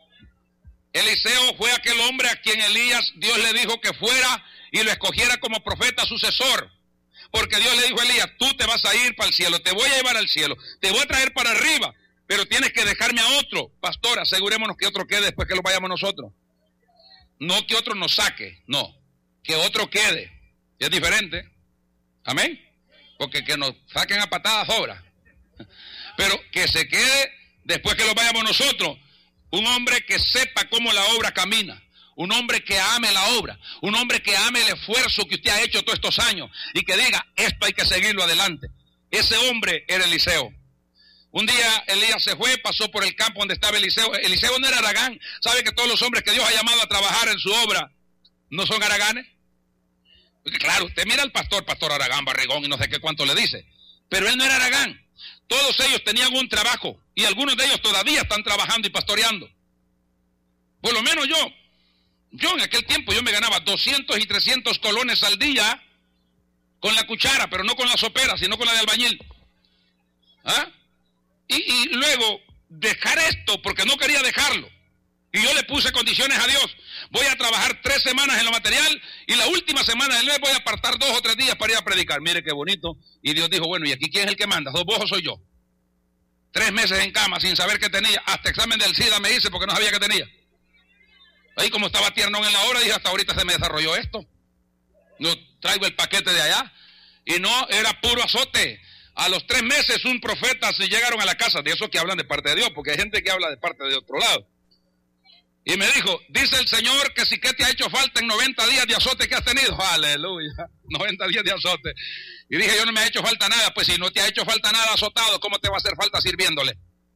Eliseo fue aquel hombre a quien Elías, Dios le dijo que fuera y lo escogiera como profeta sucesor. Porque Dios le dijo a Elías, tú te vas a ir para el cielo, te voy a llevar al cielo, te voy a traer para arriba, pero tienes que dejarme a otro. Pastor, asegurémonos que otro quede después que lo vayamos nosotros. No que otro nos saque, no, que otro quede. Es diferente. Amén. Porque que nos saquen a patadas sobra. Pero que se quede después que lo vayamos nosotros. Un hombre que sepa cómo la obra camina. Un hombre que ame la obra. Un hombre que ame el esfuerzo que usted ha hecho todos estos años. Y que diga, esto hay que seguirlo adelante. Ese hombre era Eliseo. Un día Elías se fue, pasó por el campo donde estaba Eliseo. Eliseo no era haragán. ¿Sabe que todos los hombres que Dios ha llamado a trabajar en su obra no son haraganes? Porque claro, usted mira al pastor, pastor Aragán, barrigón y no sé qué cuánto le dice. Pero él no era haragán. Todos ellos tenían un trabajo y algunos de ellos todavía están trabajando y pastoreando. Por lo menos yo, yo en aquel tiempo yo me ganaba doscientos y trescientos colones al día con la cuchara, pero no con la sopera, sino con la de albañil. ¿Ah? Y, y luego dejar esto porque no quería dejarlo. Y yo le puse condiciones a Dios. Voy a trabajar tres semanas en lo material y la última semana del mes voy a apartar dos o tres días para ir a predicar. Mire qué bonito. Y Dios dijo, bueno, ¿y aquí quién es el que manda? ¿Dos vos o soy yo? Tres meses en cama sin saber qué tenía. Hasta examen del SIDA me hice porque no sabía qué tenía. Ahí como estaba tiernón en la obra, dije, hasta ahorita se me desarrolló esto. No traigo el paquete de allá. Y no, era puro azote. A los tres meses un profeta se llegaron a la casa. De esos que hablan de parte de Dios, porque hay gente que habla de parte de otro lado. Y me dijo, dice el Señor que si que te ha hecho falta en noventa días de azote que has tenido. Aleluya, noventa días de azote. Y dije, yo no me ha hecho falta nada. Pues si no te ha hecho falta nada azotado, ¿cómo te va a hacer falta sirviéndole?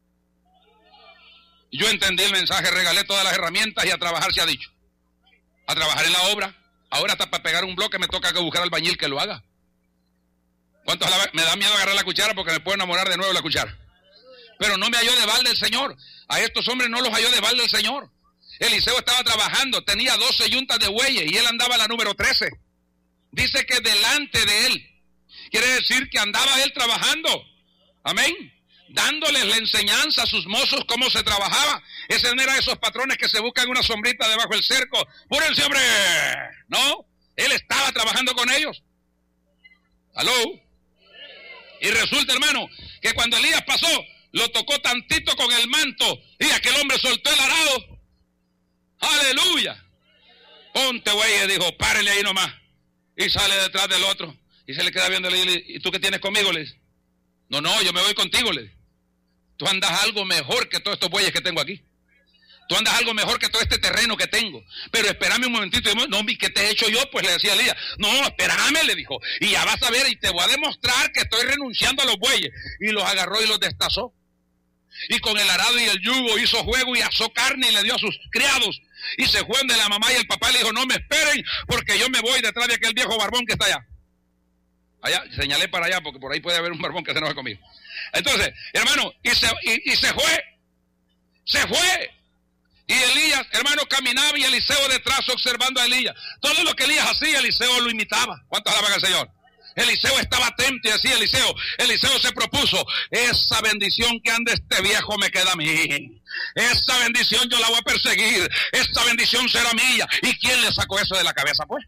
Yo entendí el mensaje, regalé todas las herramientas y a trabajar se ha dicho. A trabajar en la obra. Ahora hasta para pegar un bloque me toca que buscar al albañil que lo haga. ¿Cuántos a la vez? Me da miedo agarrar la cuchara porque me puedo enamorar de nuevo la cuchara. Pero no me halló de balde el Señor. A estos hombres no los halló de balde el Señor. Eliseo estaba trabajando, tenía doce yuntas de bueyes y él andaba a la número trece. Dice que delante de él. Quiere decir que andaba él trabajando. Amén. Dándoles la enseñanza a sus mozos cómo se trabajaba. Ese no era de esos patrones que se buscan una sombrita debajo del cerco. ¡Púrense, hombre! No, él estaba trabajando con ellos. ¿Aló? Y resulta, hermano, que cuando Elías pasó, lo tocó tantito con el manto y aquel hombre soltó el arado. ¡Aleluya! Ponte, güey, dijo, párele ahí nomás. Y sale detrás del otro. Y se le queda viendo, le dice, ¿y tú qué tienes conmigo? Le dice, no, no, yo me voy contigo, le dice. Tú andas algo mejor que todos estos bueyes que tengo aquí. Tú andas algo mejor que todo este terreno que tengo. Pero espérame un momentito. No, ¿qué te he hecho yo? Pues le decía a Elías. No, espérame, le dijo. Y ya vas a ver y te voy a demostrar que estoy renunciando a los bueyes. Y los agarró y los destazó. Y con el arado y el yugo hizo juego y asó carne y le dio a sus criados. Y se fue de la mamá y el papá le dijo, no me esperen porque yo me voy detrás de aquel viejo barbón que está allá. Allá, señalé para allá porque por ahí puede haber un barbón que se enoje conmigo. Entonces, hermano, y se, y, y se fue. Se fue. Y Elías, hermano, caminaba y Eliseo detrás observando a Elías. Todo lo que Elías hacía, Eliseo lo imitaba. ¿Cuántos alaban al Señor? Eliseo estaba atento y decía Eliseo, Eliseo se propuso, esa bendición que anda este viejo me queda a mí. Esa bendición yo la voy a perseguir. Esa bendición será mía. ¿Y quién le sacó eso de la cabeza, pues?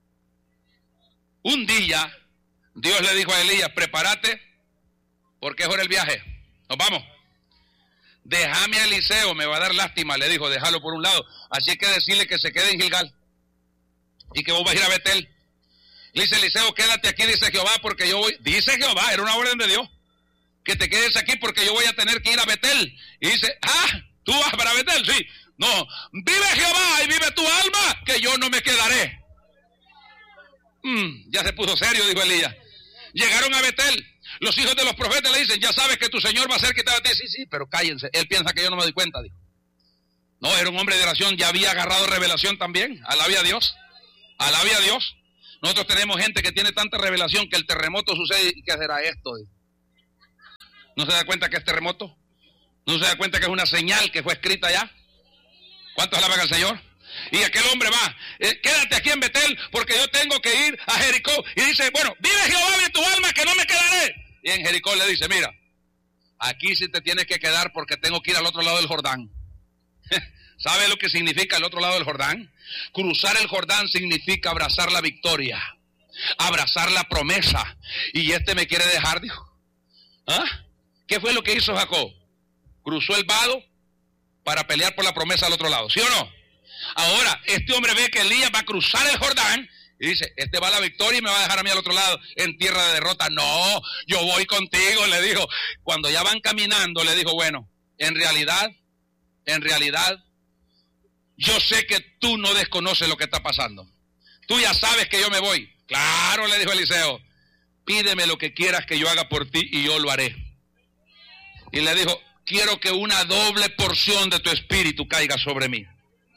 Un día, Dios le dijo a Elías, prepárate, porque es hora el viaje. Nos vamos. Déjame a Eliseo, me va a dar lástima, le dijo, déjalo por un lado. Así hay que decirle que se quede en Gilgal. Y que vos vas a ir a Betel. Le dice Eliseo, quédate aquí, dice Jehová, porque yo voy. Dice Jehová, era una orden de Dios. Que te quedes aquí porque yo voy a tener que ir a Betel. Y dice, ah, ¿tú vas para Betel? Sí. No, vive Jehová y vive tu alma, que yo no me quedaré. Mm, ya se puso serio, dijo Elías. Llegaron a Betel. Los hijos de los profetas le dicen, ya sabes que tu Señor va a ser quitado de ti. Sí, sí, pero cállense. Él piensa que yo no me doy cuenta, dijo. No, era un hombre de oración, ya había agarrado revelación también. Alabe a Dios. Alabe a Dios. Nosotros tenemos gente que tiene tanta revelación que el terremoto sucede. ¿Y qué será esto? ¿No se da cuenta que es terremoto? ¿No se da cuenta que es una señal que fue escrita ya? ¿Cuántos alaban al Señor? Y aquel hombre va, eh, quédate aquí en Betel porque yo tengo que ir a Jericó. Y dice, bueno, vive Jehová de tu alma que no me quedaré. Y en Jericó le dice, mira, aquí sí te tienes que quedar porque tengo que ir al otro lado del Jordán. ¿Sabe lo que significa el otro lado del Jordán? Cruzar el Jordán significa abrazar la victoria, abrazar la promesa. Y este me quiere dejar, dijo. ¿Ah? ¿Qué fue lo que hizo Jacob? Cruzó el vado para pelear por la promesa al otro lado, ¿sí o no? Ahora, este hombre ve que Elías va a cruzar el Jordán y dice, este va a la victoria y me va a dejar a mí al otro lado en tierra de derrota. No, yo voy contigo, le dijo. Cuando ya van caminando, le dijo, bueno, en realidad, en realidad, yo sé que tú no desconoces lo que está pasando. Tú ya sabes que yo me voy. Claro, le dijo Eliseo, pídeme lo que quieras que yo haga por ti y yo lo haré. Y le dijo, quiero que una doble porción de tu espíritu caiga sobre mí.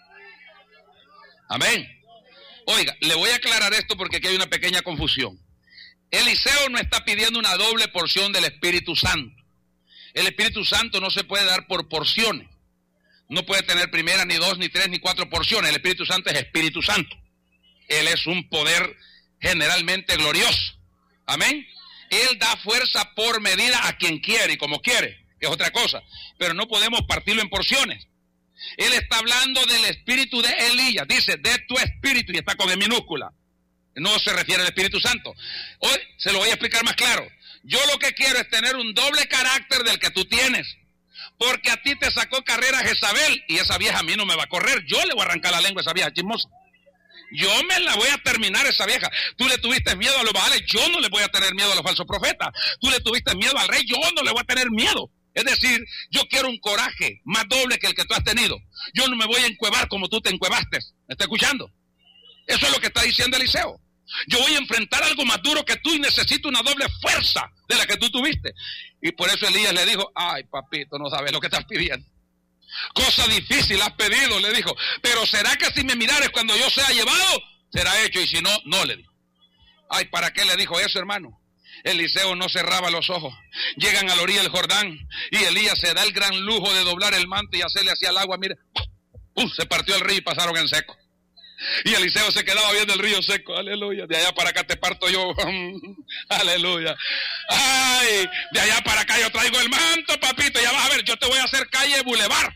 Amén. Oiga, le voy a aclarar esto porque aquí hay una pequeña confusión. Eliseo no está pidiendo una doble porción del Espíritu Santo. El Espíritu Santo no se puede dar por porciones. No puede tener primera, ni dos, ni tres, ni cuatro porciones. El Espíritu Santo es Espíritu Santo. Él es un poder generalmente glorioso. Amén. Él da fuerza por medida a quien quiere y como quiere, que es otra cosa. Pero no podemos partirlo en porciones. Él está hablando del espíritu de Elías. Dice, de tu espíritu, y está con E minúscula. No se refiere al Espíritu Santo. Hoy se lo voy a explicar más claro. Yo lo que quiero es tener un doble carácter del que tú tienes. Porque a ti te sacó carrera Jezabel y esa vieja a mí no me va a correr. Yo le voy a arrancar la lengua a esa vieja chismosa. Yo me la voy a terminar esa vieja. Tú le tuviste miedo a los baales, yo no le voy a tener miedo a los falsos profetas. Tú le tuviste miedo al rey, yo no le voy a tener miedo. Es decir, yo quiero un coraje más doble que el que tú has tenido. Yo no me voy a encuevar como tú te encuevaste. ¿Me está escuchando? Eso es lo que está diciendo Eliseo. Yo voy a enfrentar algo más duro que tú y necesito una doble fuerza de la que tú tuviste. Y por eso Elías le dijo, ay papito, no sabes lo que estás pidiendo. Cosa difícil has pedido, le dijo. Pero será que si me mirares cuando yo sea llevado, será hecho. Y si no, no, le dijo. Ay, ¿para qué le dijo eso, hermano? Eliseo no cerraba los ojos. Llegan a la orilla del Jordán y Elías se da el gran lujo de doblar el manto y hacerle hacia el agua. Mire, ¡pum! Se partió el río y pasaron en seco. Y Eliseo se quedaba viendo el río seco. Aleluya. De allá para acá te parto yo. Aleluya. Ay, de allá para acá yo traigo el manto, papito. Ya vas a ver, yo te voy a hacer calle bulevar.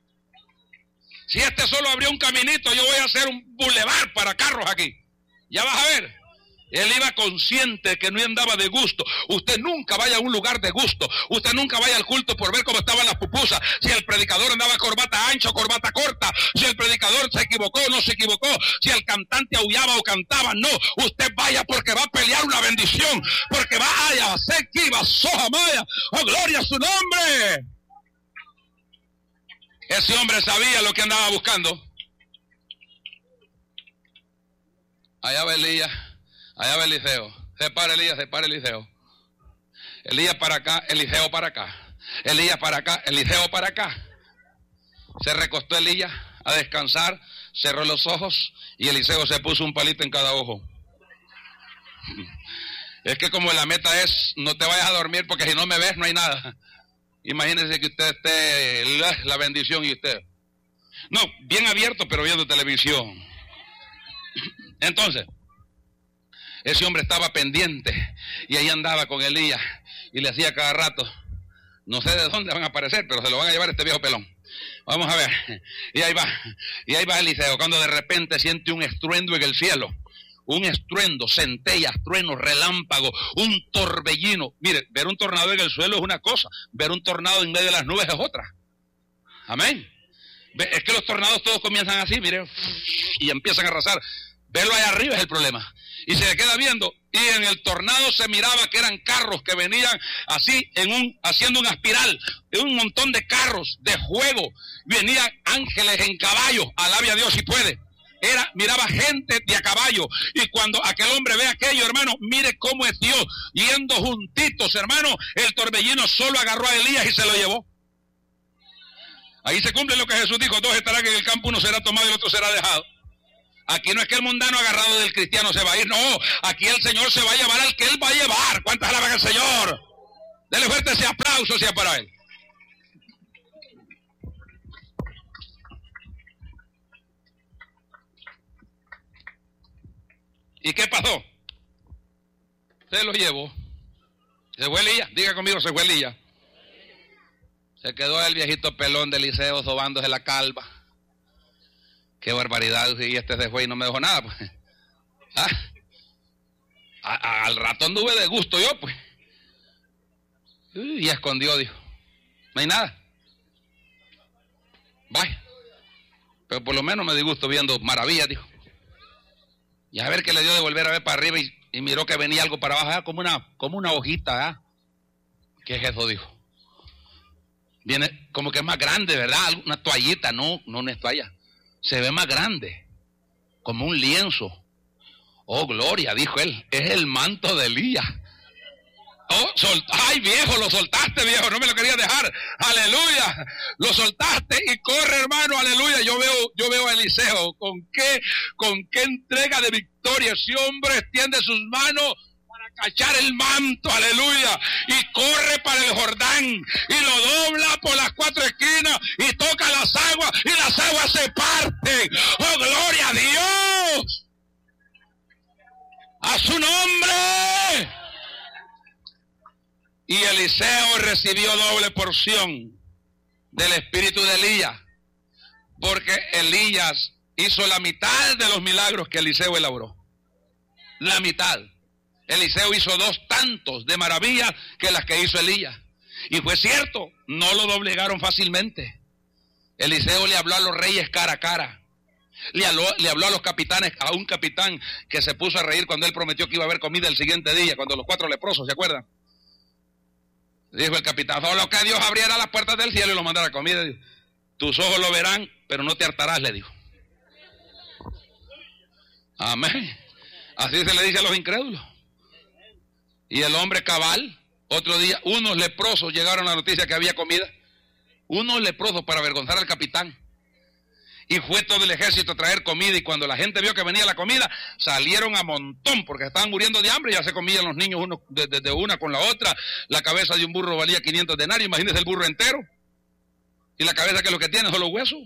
Si este solo abrió un caminito, yo voy a hacer un bulevar para carros aquí. Ya vas a ver. Él iba consciente que no andaba de gusto. Usted nunca vaya a un lugar de gusto. Usted nunca vaya al culto por ver cómo estaban las pupusas. Si el predicador andaba corbata ancha o corbata corta. Si el predicador se equivocó o no se equivocó. Si el cantante aullaba o cantaba. No, usted vaya porque va a pelear una bendición. Porque vaya, a ser que iba soja maya. Oh, gloria a su nombre. Ese hombre sabía lo que andaba buscando. Allá va Elías. Allá va Eliseo. Se para Elías, se para Eliseo. Elías para acá, Eliseo para acá. Elías para acá, Eliseo para acá. Se recostó Elías a descansar, cerró los ojos y Eliseo se puso un palito en cada ojo. Es que como la meta es, no te vayas a dormir porque si no me ves no hay nada. Imagínense que usted esté, la, la bendición y usted. No, bien abierto pero viendo televisión. Entonces, ese hombre estaba pendiente y ahí andaba con Elías y le hacía cada rato, no sé de dónde van a aparecer, pero se lo van a llevar este viejo pelón. Vamos a ver. Y ahí va, y ahí va Eliseo, cuando de repente siente un estruendo en el cielo. Un estruendo, centellas, truenos, relámpagos, un torbellino. Mire, ver un tornado en el suelo es una cosa, ver un tornado en medio de las nubes es otra. Amén. Es que los tornados todos comienzan así, mire, y empiezan a arrasar. Verlo allá arriba es el problema. Y se le queda viendo, y en el tornado se miraba que eran carros que venían así, en un, haciendo una espiral, de un montón de carros de juego. Venían ángeles en caballos, alabe a Dios si puede. era, miraba gente de a caballo. Y cuando aquel hombre ve aquello, hermano, mire cómo es Dios, yendo juntitos, hermano, el torbellino solo agarró a Elías y se lo llevó. Ahí se cumple lo que Jesús dijo: dos estarán en el campo, uno será tomado y el otro será dejado. Aquí no es que el mundano agarrado del cristiano se va a ir, no, aquí el Señor se va a llevar al que Él va a llevar. ¿Cuántas alaban al Señor? Dele fuerte ese aplauso, sea para Él. ¿Y qué pasó? Se lo llevó. Se fue Elías, diga conmigo, se fue Elías. Se quedó el viejito pelón de Eliseo sobándose la calva. Qué barbaridad, y este se fue y no me dejó nada, pues. ¿Ah? A, a, al rato anduve de gusto yo, pues. Y escondió, dijo. No hay nada. Vaya. Pero por lo menos me di gusto viendo maravillas, dijo. Y a ver qué le dio de volver a ver para arriba y, y miró que venía algo para abajo, ¿eh? como una como una hojita, ¿eh? ¿Qué es eso? Dijo. Viene como que es más grande, ¿verdad? Una toallita, no, no una toalla. Se ve más grande, como un lienzo. Oh, gloria, dijo él, es el manto de Elías. Oh, sol, ay viejo, lo soltaste, viejo, no me lo querías dejar. Aleluya, lo soltaste y corre, hermano, aleluya. Yo veo, yo veo a Eliseo con qué, con qué entrega de victoria. Ese hombre extiende sus manos para cachar el manto, aleluya, y corre para el Jordán y lo dobla por las cuatro esquinas y toca las aguas y las aguas se parten. Oh, gloria a Dios, a su nombre. Y Eliseo recibió doble porción del espíritu de Elías, porque Elías hizo la mitad de los milagros que Eliseo elaboró. La mitad. Eliseo hizo dos tantos de maravillas que las que hizo Elías. Y fue cierto, no lo doblegaron fácilmente. Eliseo le habló a los reyes cara a cara. Le habló, le habló a los capitanes, a un capitán que se puso a reír cuando él prometió que iba a haber comida el siguiente día, cuando los cuatro leprosos, ¿se acuerdan? Dijo el capitán: solo que Dios abriera las puertas del cielo y lo mandara comida. Dijo: tus ojos lo verán, pero no te hartarás, le dijo. Amén. Así se le dice a los incrédulos. Y el hombre cabal, otro día, unos leprosos llegaron a la noticia que había comida. Unos leprosos para avergonzar al capitán. Y fue todo el ejército a traer comida, y cuando la gente vio que venía la comida, salieron a montón, porque estaban muriendo de hambre. Ya se comían los niños uno de, de, de una con la otra. La cabeza de un burro valía quinientos denarios, imagínense el burro entero. Y la cabeza, que lo que tiene son los huesos,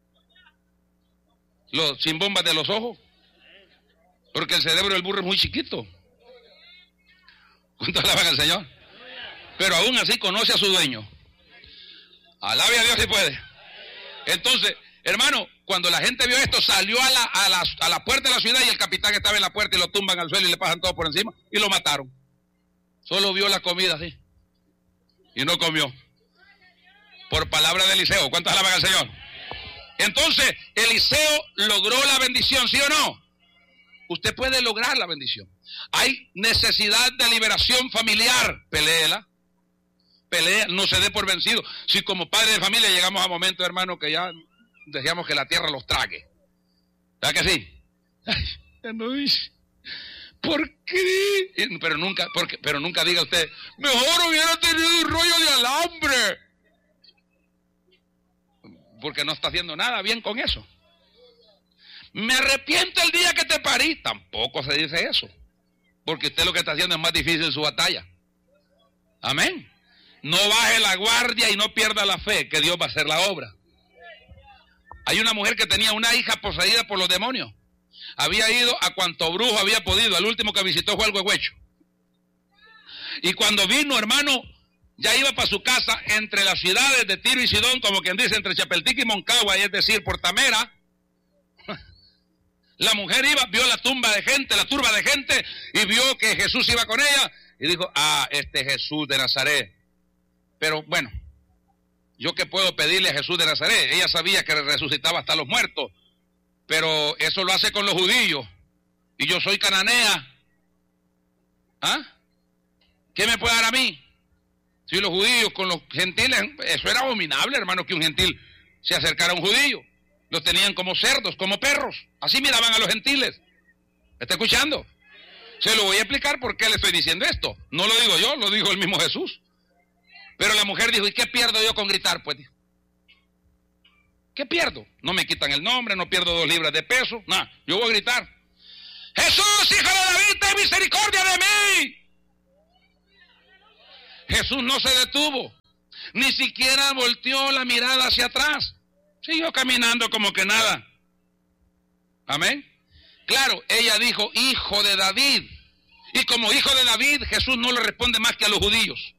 los, sin bombas de los ojos, porque el cerebro del burro es muy chiquito. ¿Cuánto alaban al Señor? Pero aún así conoce a su dueño. Alabe a Dios si puede. Entonces, hermano, cuando la gente vio esto, salió a la, a, la, a la puerta de la ciudad, y el capitán estaba en la puerta y lo tumban al suelo y le pasan todo por encima y lo mataron. Solo vio la comida así y no comió. Por palabra de Eliseo. ¿Cuántos alaban al Señor? Entonces, Eliseo logró la bendición, ¿sí o no? Usted puede lograr la bendición. Hay necesidad de liberación familiar, peléela. Pelea, no se dé por vencido. Si como padre de familia llegamos a momentos, hermano, que ya deseamos que la tierra los trague. ¿Verdad que sí? Ay, no dice. ¿Por qué? Pero nunca, porque, pero nunca diga usted: mejor hubiera tenido un rollo de alambre. Porque no está haciendo nada bien con eso. Me arrepiento el día que te parí. Tampoco se dice eso, porque usted lo que está haciendo es más difícil su batalla. Amén. No baje la guardia y no pierda la fe, que Dios va a hacer la obra. Hay una mujer que tenía una hija poseída por los demonios. Había ido a cuanto brujo había podido. El último que visitó fue al Huehuecho. Y cuando vino, hermano, ya iba para su casa entre las ciudades de Tiro y Sidón, como quien dice, entre Chapeltica y Moncagua, es decir, por Tamera. La mujer iba, vio la tumba de gente, la turba de gente, y vio que Jesús iba con ella, y dijo: ah, este Jesús de Nazaret. Pero bueno, ¿yo qué puedo pedirle a Jesús de Nazaret? Ella sabía que resucitaba hasta los muertos, pero eso lo hace con los judíos, y yo soy cananea. ¿Ah? ¿Qué me puede dar a mí? Si los judíos con los gentiles, eso era abominable, hermano, que un gentil se acercara a un judío. Los tenían como cerdos, como perros. Así miraban a los gentiles. ¿Me está escuchando? Se lo voy a explicar por qué le estoy diciendo esto. No lo digo yo, lo dijo el mismo Jesús. Pero la mujer dijo, ¿y qué pierdo yo con gritar? Pues dijo, ¿qué pierdo? No me quitan el nombre, no pierdo dos libras de peso. Nada, yo voy a gritar. Jesús, hijo de David, ten misericordia de mí. Jesús no se detuvo. Ni siquiera volteó la mirada hacia atrás. Siguió caminando como que nada. Amén. Claro, ella dijo, hijo de David. Y como hijo de David, Jesús no le responde más que a los judíos.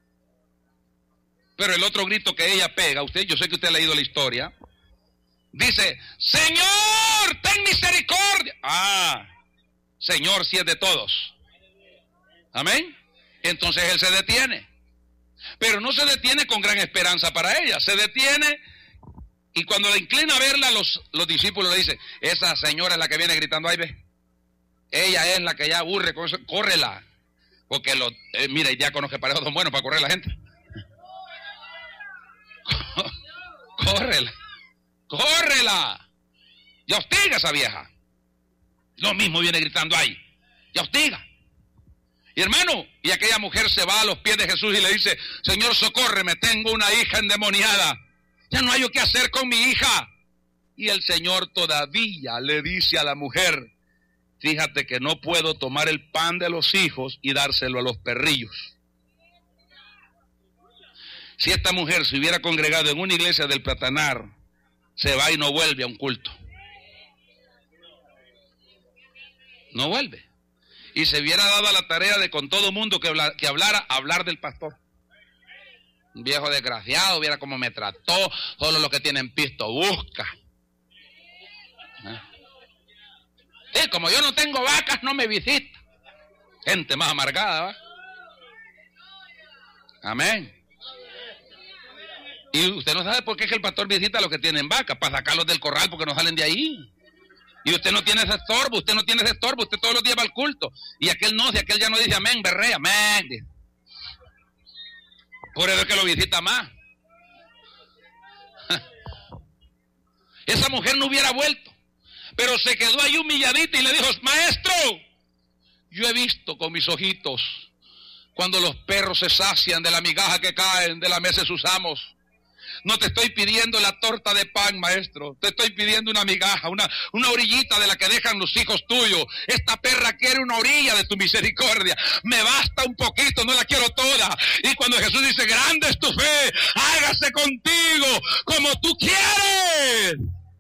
Pero el otro grito que ella pega, usted, yo sé que usted ha leído la historia, dice, Señor, ten misericordia. Ah, Señor, si es de todos. Amén. Entonces él se detiene. Pero no se detiene con gran esperanza para ella. Se detiene y cuando la inclina a verla, los, los discípulos le dicen, esa señora es la que viene gritando, ahí ve. Ella es la que ya aburre con eso, córrela. Porque, los, eh, mira, el diácono que parejos son buenos para correr a la gente. Córrela, córrela. Ya hostiga a esa vieja. Lo mismo viene gritando ahí. Ya hostiga. Y hermano, y aquella mujer se va a los pies de Jesús y le dice, Señor, socórreme, tengo una hija endemoniada. Ya no hay qué hacer con mi hija. Y el Señor todavía le dice a la mujer, fíjate que no puedo tomar el pan de los hijos y dárselo a los perrillos. Si esta mujer se hubiera congregado en una iglesia del Platanar, se va y no vuelve a un culto. No vuelve. Y se hubiera dado a la tarea de con todo mundo que, habla, que hablara, hablar del pastor. Un viejo desgraciado, viera cómo me trató, solo los que tienen pisto busca. ¿Eh? Sí, como yo no tengo vacas, no me visita. Gente más amargada, ¿va? Amén. Y usted no sabe por qué es que el pastor visita a los que tienen vacas, para sacarlos del corral porque no salen de ahí. Y usted no tiene ese estorbo, usted no tiene ese estorbo, usted todos los días va al culto. Y aquel no, si aquel ya no dice amén, berrea, amén. Dice. Por eso es que lo visita más. Esa mujer no hubiera vuelto, pero se quedó ahí humilladita y le dijo, maestro, yo he visto con mis ojitos cuando los perros se sacian de la migaja que caen de la mesa de sus amos. No te estoy pidiendo la torta de pan, maestro. Te estoy pidiendo una migaja, una, una orillita de la que dejan los hijos tuyos. Esta perra quiere una orilla de tu misericordia. Me basta un poquito, no la quiero toda. Y cuando Jesús dice, grande es tu fe, hágase contigo como tú quieres.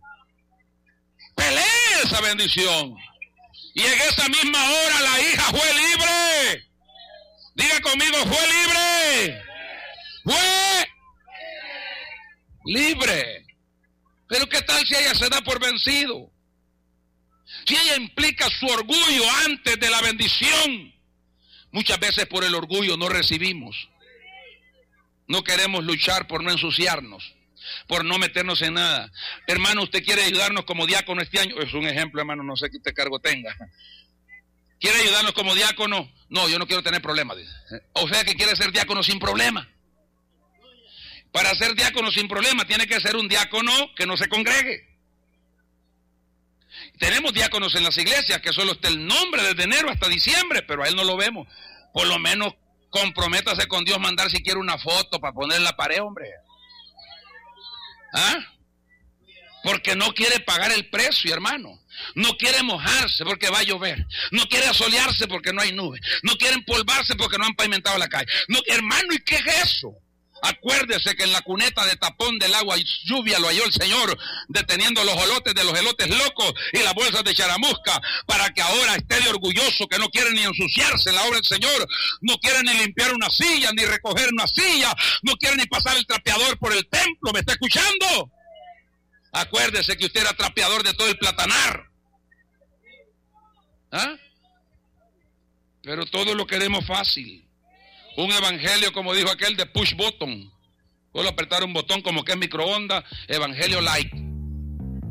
Pelea esa bendición. Y en esa misma hora la hija fue libre. Diga conmigo, fue libre. Fue libre. Pero ¿qué tal si ella se da por vencido? Si ella implica su orgullo antes de la bendición. Muchas veces por el orgullo no recibimos. No queremos luchar por no ensuciarnos, por no meternos en nada. Hermano, usted quiere ayudarnos como diácono este año. Es un ejemplo, hermano, no sé qué este cargo tenga. ¿Quiere ayudarnos como diácono? No, yo no quiero tener problemas. O sea que quiere ser diácono sin problema. Para ser diácono sin problema tiene que ser un diácono que no se congregue. Tenemos diáconos en las iglesias que solo está el nombre desde enero hasta diciembre, pero a él no lo vemos. Por lo menos comprométase con Dios, mandar siquiera una foto para poner en la pared, hombre. ¿Ah? Porque no quiere pagar el precio, hermano. No quiere mojarse porque va a llover. No quiere asolearse porque no hay nube. No quiere empolvarse porque no han pavimentado la calle. No, hermano, ¿y qué es eso? Acuérdese que en la cuneta de tapón del agua y lluvia lo halló el Señor, deteniendo los olotes de los elotes locos y las bolsas de charamusca, para que ahora esté de orgulloso, que no quiere ni ensuciarse en la obra del Señor, no quiere ni limpiar una silla, ni recoger una silla, no quiere ni pasar el trapeador por el templo. ¿Me está escuchando? Acuérdese que usted era trapeador de todo el Platanar. ¿Ah? Pero todo lo queremos fácil. Un evangelio, como dijo aquel, de push button. Solo apretar un botón como que es microondas, evangelio light.